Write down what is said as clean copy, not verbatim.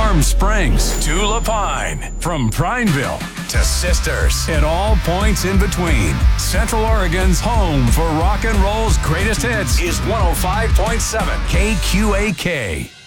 Warm Springs to Lapine, from Prineville to Sisters, and all points in between. Central Oregon's home for rock and roll's greatest hits is 105.7 KQAK.